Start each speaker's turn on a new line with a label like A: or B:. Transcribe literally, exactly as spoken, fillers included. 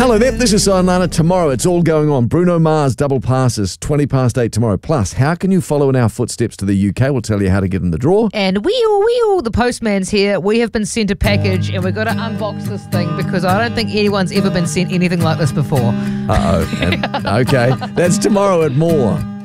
A: Hello there, this is Sayonara. Tomorrow it's all going on. Bruno Mars double passes, twenty past eight tomorrow. Plus, how can you follow in our footsteps to the U K? We'll tell you how to get in the draw.
B: And wee-oo, wee-oo, the postman's here. We have been sent a package and we've got to unbox this thing because I don't think anyone's ever been sent anything like this before.
A: Uh-oh. And- okay, that's tomorrow at More.